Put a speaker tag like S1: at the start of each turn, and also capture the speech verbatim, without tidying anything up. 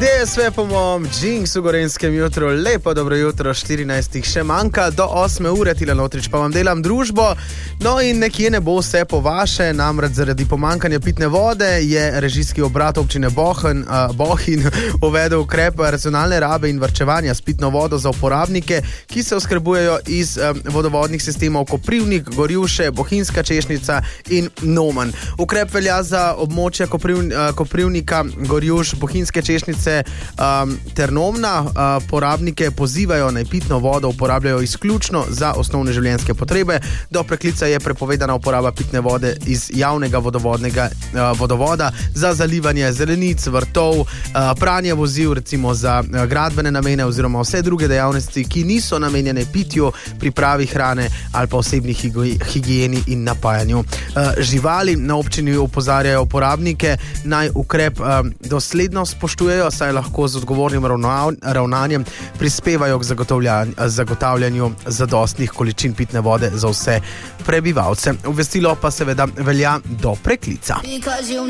S1: Ideje sve po mom Jinx v Gorenskem jutru. Lepo dobro jutro, štirinajst še manjka do osme ure, Tila Notrič pa vam delam družbo. No in nekje ne bo vse po vaše, namreč zaradi pomankanja pitne vode je režijski obrat občine Bohin, uh, Bohin uvedel ukrep racionalne rabe in varčevanja s pitno vodo za uporabnike, ki se oskrbujejo iz um, vodovodnih sistemov Koprivnik, Gorjuše, Bohinjska Češnjica in Nomen. Ukrep velja za območja Koprivn, uh, Koprivnika, Gorjuš, Bohinjske Češnjice um, ter Nomna. Uh, porabnike pozivajo naj pitno vodo uporabljajo izključno za osnovne življenjske potrebe. Do preklica je prepovedana uporaba pitne vode iz javnega vodovodnega uh, vodovoda za zalivanje zelenic, vrtov, uh, pranje vozil, recimo za uh, gradbene namene oziroma vse druge dejavnosti, ki niso namenjene pitju, pripravi hrane ali pa osebni higieni in napajanju uh, živali. Na občini opozarjajo uporabnike naj ukrep uh, dosledno spoštujejo, saj lahko z odgovornim ravna, ravnanjem prispevajo k zagotavljanju zadostnih količin pitne vode za vse prebivalce. Obvestilo pa seveda velja do preklica.